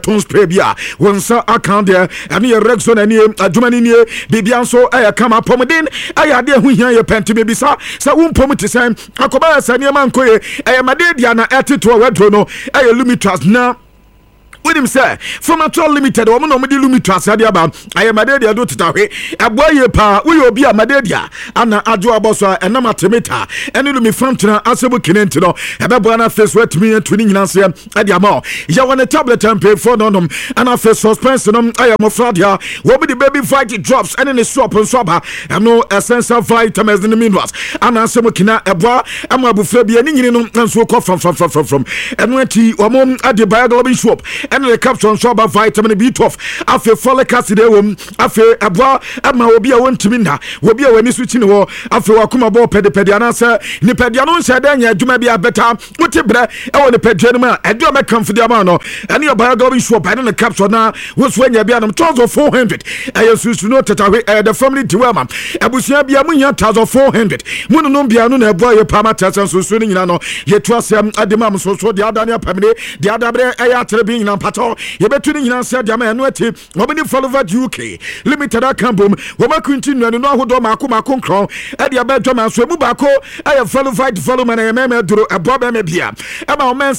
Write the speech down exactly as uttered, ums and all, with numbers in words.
ton spray bia wonsa account there and your Rexon and your Germany near Bibianso I come up pomodin I had who here your pen to be bisa so won't pomit to say Akoba Sanya Mankoe I am a dediana at it to a wetrono I lumitras now. With him say from a toll limited or no medi lumitras adiaba I am a dedia do titawe a boy pa we will be a madedia ana adjo aboso and namatemeta and you me frontna asebu kinentino ebebuana face wet me and twinning nancy adiamo ya want a tablet and pay for nonum and I face suspension I am a fradia what be the baby fight drops and in the swap and swabber and no essential vitamins in the minerals and asemukina eboa amabufe bia ni nyini no nso ko from from from from and when ti omom ade biology swap and the caption so about vitamin B twelve afi folic acid wom afi eboa ama obi a wontimi na obi a wani switch ni ho afi wakoma bo pede pede anasa ni pede anu nse da nya adwuma bia beta wote bre e woni pede no a edo me comfort ama no and your biology swap and the caption na wo so nya bia no one four hundred ayo susu no tatawe the family diwama abusia bia munya one thousand four hundred munu no bia no na eboa ye pama tasa susu ni nyina no ye to asem adema so so de adane apamene de adabre e ya tere bi nyina pato ye betu ni nyina se de ama eno ati obini follow U K limited akambom wo makunti no no ahodo mako mako nkron e de abadwa manso mu bako e follow fight follow man e meme duro ebo be me bia e ma o men